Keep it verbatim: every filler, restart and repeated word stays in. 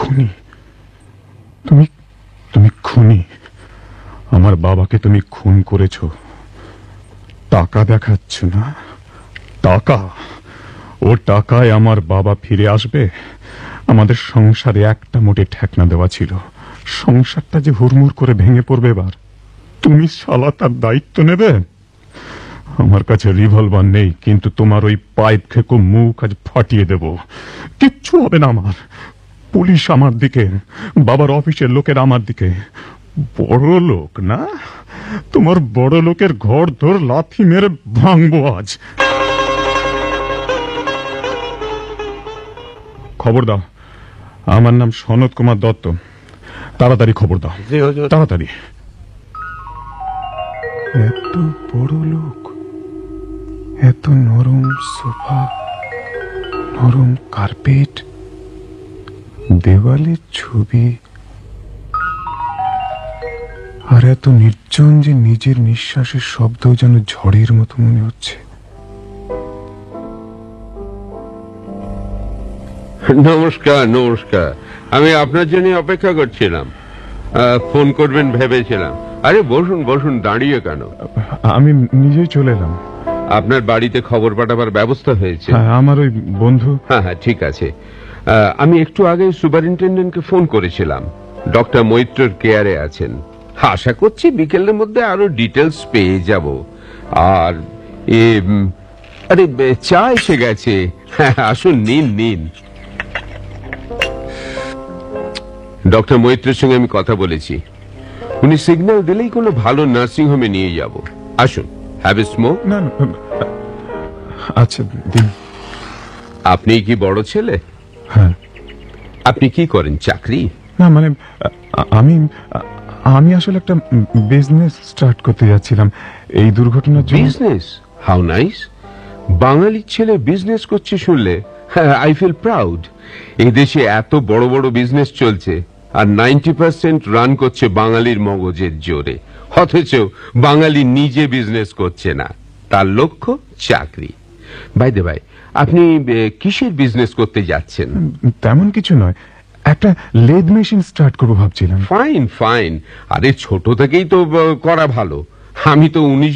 খুনি, তুমি তুমি খুনি। আমার বাবাকে তুমি খুন করেছো, টাকা দেখাচ্ছ না? টাকা, ও টাকায় আমার বাবা ফিরে আসবে। আমাদের সংসারে একটা মোটে ঠেকনা দেওয়া ছিল, সংসারটা যে হুড়মুড় করে ভেঙে পড়বে এবার। তুমি শালা তার দায়িত্ব নেবে? আমার কাছে রিভলভার নেই, কিন্তু তোমার ওই পাইপ খেকো মুখ আজ ফাটিয়ে দেব। কিচ্ছু হবে না আমার। পুলিশ আমার দিকে, বাবার অফিসের লোকের আমার দিকে। বড় লোক না, তোমার বড় লোকের ঘর ধর লাথি মেরে ভাঙবো আজ। খবর দাও, আমার নাম সনৎ কুমার দত্ত। তাড়াতাড়ি খবর দাও, তাড়াতাড়ি। এত বড় লোক, এত নরম সোফা, নরম কার্পেট, দেওয়ালের ছবি, আর এত নির্জন যে নিজের নিঃশ্বাসের শব্দ যেন ঝড়ের মতো মনে হচ্ছে। নমস্কার নমস্কার, আমি আপনার জন্য অপেক্ষা করছিলাম, ফোন করবেন ভেবেছিলাম। আরে বসুন বসুন, দাঁড়িয়ে কেন? আমি নিজেই চলে এলাম। আপনার বাড়িতে খবর পাঠাবার ব্যবস্থা হয়েছে? আমার ওই বন্ধু। হ্যাঁ হ্যাঁ ঠিক আছে। আমি একটু আগে সুপারিনটেন্ডেন্টকে ফোন করেছিলাম, ডক্টর মৈত্রর কেয়ারে আছেন। আশা করছি বিকেলের মধ্যে আরো ডিটেলস পেয়ে যাব। আর এ আরে চা এসে গেছে, আসুন নিন নিন। ডক্টর মৈত্রের সঙ্গে আমি কথা বলেছি, উনি সিগন্যাল দিলেই কোনো ভালো নার্সিং হোমে নিয়ে যাব। আসুন, হ্যাভ এ স্মোক। না আচ্ছা দিন। আপনি কি বড় ছেলে? হ্যাঁ। আপনি কি করেন, চাকরি? না মানে আমি আমি আসলে একটা বিজনেস স্টার্ট করতে যাচ্ছিলাম, এই দুর্ঘটনার জন্য। বিজনেস? How nice. বাঙালির ছেলে বিজনেস করছে শুনলে আই ফিল প্রাউড। এই দেশে এত বড় বড় বিজনেস চলছে, আর নাইনটি পার্সেন্ট রান করছে বাঙালির মগজের জোরে, অথচ বাঙালি নিজে বিজনেস করছে না, তার লক্ষ্য চাকরি। বাই দ্য বাই, আপনি কিসের বিজনেস করতে যাচ্ছেন? তেমন কিছু নয়, একটা লেদ মেশিন স্টার্ট করবো ভাবছিলাম। ফাইন ফাইন, আরে ছোট থেকেই তো করা ভালো। আমি তো উনিশ